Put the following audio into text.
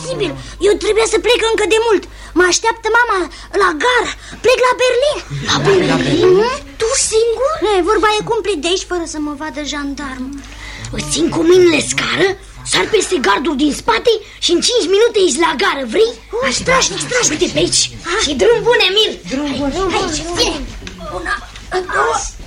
imposibil. Eu trebuia să plec încă de mult. Mă așteaptă mama la gară. Plec la Berlin. La Berlin? Tu singur? Vorba e cumplit de aici fără să mă vadă jandarm. Îți țin cu mâinile scară, sar peste gardul din spate și în 5 minute ești la gară, vrei? Strașnic. Uite pe aici. Și drum bun, Emil. Drum bun. Aici, fie. 1, 2,